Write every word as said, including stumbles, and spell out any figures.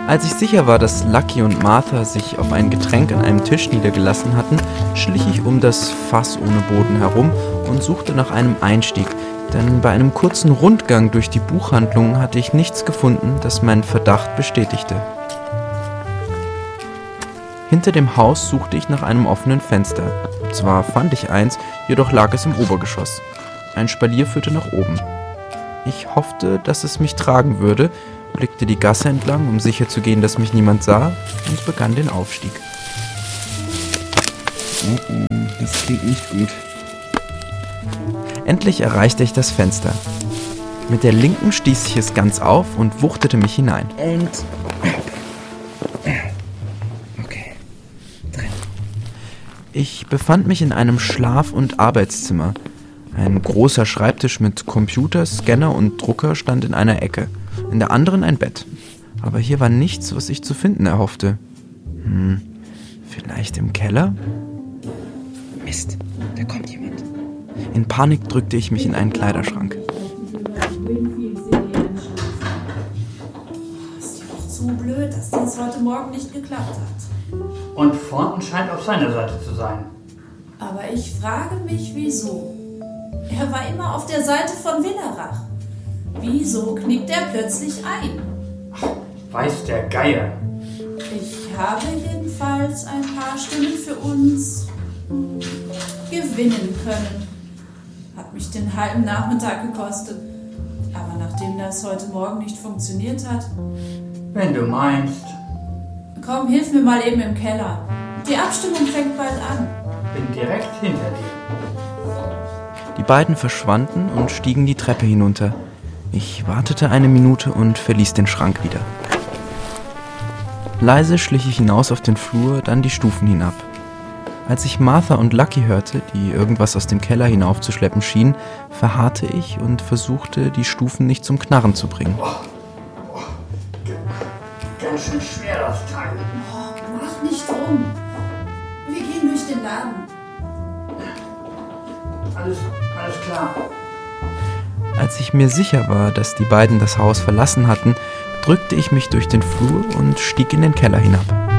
Als ich sicher war, dass Lucky und Martha sich auf ein Getränk an einem Tisch niedergelassen hatten, schlich ich um das Fass ohne Boden herum und suchte nach einem Einstieg, denn bei einem kurzen Rundgang durch die Buchhandlung hatte ich nichts gefunden, das meinen Verdacht bestätigte. Hinter dem Haus suchte ich nach einem offenen Fenster. Zwar fand ich eins, jedoch lag es im Obergeschoss. Ein Spalier führte nach oben. Ich hoffte, dass es mich tragen würde, blickte die Gasse entlang, um sicherzugehen, dass mich niemand sah, und begann den Aufstieg. Oh, oh, das klingt nicht gut. Endlich erreichte ich das Fenster. Mit der linken stieß ich es ganz auf und wuchtete mich hinein. Und... Okay. Drin. Ich befand mich in einem Schlaf- und Arbeitszimmer. Ein großer Schreibtisch mit Computer, Scanner und Drucker stand in einer Ecke. In der anderen ein Bett. Aber hier war nichts, was ich zu finden erhoffte. Hm, vielleicht im Keller? Mist, da kommt jemand. In Panik drückte ich mich in einen Kleiderschrank. Ist ja doch zu blöd, dass das heute Morgen nicht geklappt hat. Und Thornton scheint auf seiner Seite zu sein. Aber ich frage mich, wieso? Er war immer auf der Seite von Willerach. Wieso knickt er plötzlich ein? Weiß der Geier. Ich habe jedenfalls ein paar Stimmen für uns gewinnen können. Hat mich den halben Nachmittag gekostet. Aber nachdem das heute Morgen nicht funktioniert hat... Wenn du meinst. Komm, hilf mir mal eben im Keller. Die Abstimmung fängt bald an. Bin direkt hinter dir. Die beiden verschwanden und stiegen die Treppe hinunter. Ich wartete eine Minute und verließ den Schrank wieder. Leise schlich ich hinaus auf den Flur, dann die Stufen hinab. Als ich Martha und Lucky hörte, die irgendwas aus dem Keller hinaufzuschleppen schienen, verharrte ich und versuchte, die Stufen nicht zum Knarren zu bringen. Oh, oh, ganz schön schwer das Teil. Oh, mach nicht rum. Wir gehen durch den Laden. Alles, alles klar. Als ich mir sicher war, dass die beiden das Haus verlassen hatten, drückte ich mich durch den Flur und stieg in den Keller hinab.